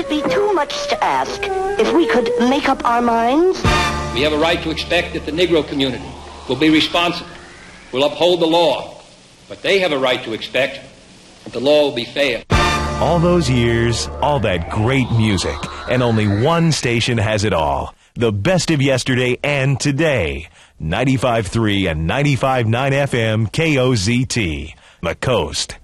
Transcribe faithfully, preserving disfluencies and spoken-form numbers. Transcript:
it be too much to ask if we could make up our minds? We have a right to expect that the Negro community will be responsible, will uphold the law, but they have a right to expect that the law will be fair. All those years, all that great music, and only one station has it all. The best of yesterday and today. ninety-five point three and ninety-five point nine F M K O Z T. The Coast.